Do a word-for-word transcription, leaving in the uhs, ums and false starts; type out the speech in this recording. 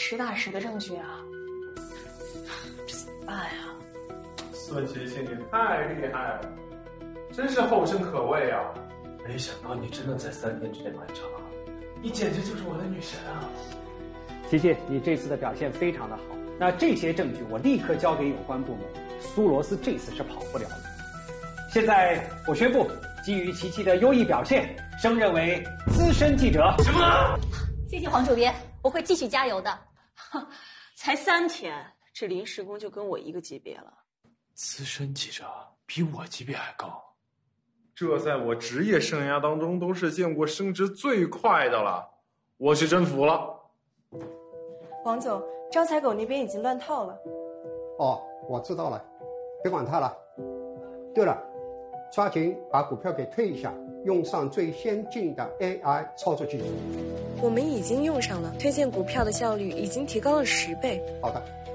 实打实的证据啊，这怎么办呀？ 孙琪琪，你太厉害了，真是后生可畏啊！ 没想到你真的在三天之内完成了，你简直就是我的女神啊！ 琪琪，你这次的表现非常的好，那这些证据我立刻交给有关部门，苏罗斯这次是跑不了了。现在我宣布，基于琪琪的优异表现，升任为资深记者。 什么？ 谢谢黄主编，我会继续加油的。 才三天，这临时工就跟我一个级别了。 资深记者比我级别还高， 这在我职业生涯当中都是见过升职最快的了，我是真服了。 王总，招财狗那边已经乱套了。 哦，我知道了，别管他了。对了，抓紧把股票给退一下，用上最先进的 A I 操作技术。 我们已经用上了，推荐股票的效率已经提高了十倍。 好的。